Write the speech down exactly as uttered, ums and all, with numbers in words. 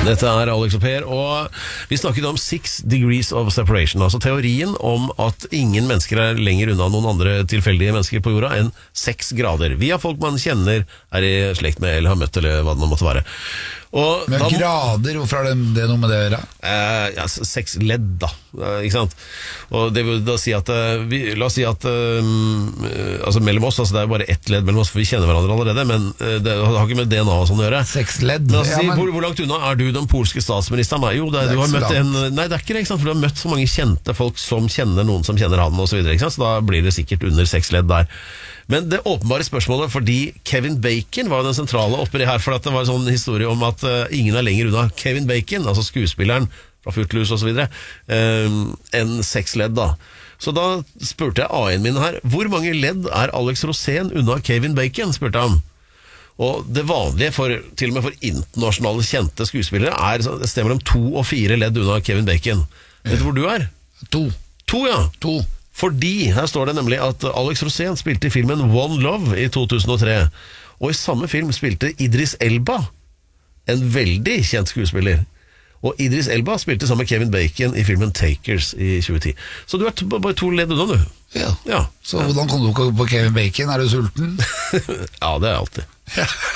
Dette er Alex og Per, og vi snakket om six degrees of separation, altså teorien om at ingen mennesker er lenger unna noen andre tilfeldige mennesker på jorda enn seks grader. Vi har folk man kjenner, er i slekt med eller har møtt, eller hva det nå måtte være. Og Men da, grader, hvorfor er det, det noe med det å gjøre? eh, ja, seks ledd da, eh, ikke sant? Og det vil da si at eh, vi, la oss si at eh, altså mellom oss, altså det er bare ett ledd mellom oss, for vi kjenner hverandre allerede, men eh, det har ikke med D N A og sånn å gjøre. Seks ledd? Men, altså, Ja, si, men- hvor, hvor langt unna er du den polske statsministeren? Da? Jo, det, Det er du har ikke så møtt en, nei, det er ikke det, ikke sant? For du har møtt så mange kjente folk som kjenner noen som kjenner han og så videre, ikke sant? Så da blir det sikkert under seks ledd der. Men det åpenbare spørsmålet, fordi Kevin Bacon var jo den sentrale oppi her, for at det var en sånn historie om at uh, ingen er lenger unna Kevin Bacon, altså skuespilleren fra Footloose og så videre, uh, enn seks ledd da. Så da spurte jeg A I-en min her, hvor mange ledd er Alex Rosén unna Kevin Bacon, spurte han. Og det vanlige, for, til og med for internasjonale kjente skuespillere, er et sted mellom to og fire ledd unna Kevin Bacon. Vet du hvor du er? To. To, ja. To. Fordi, her står det nemlig at Alex Rosén spilte i filmen One Love i to tusen og tre, og i samme film spilte Idris Elba, en veldig kjent skuespiller. Og Idris Elba spilte sammen med Kevin Bacon i filmen Takers i tjue ti. Så du er t- bare to ledd unna, du. Ja. Ja. Så hvordan kom du ikke på Kevin Bacon? Er du sulten? Ja, det er alltid. Ja.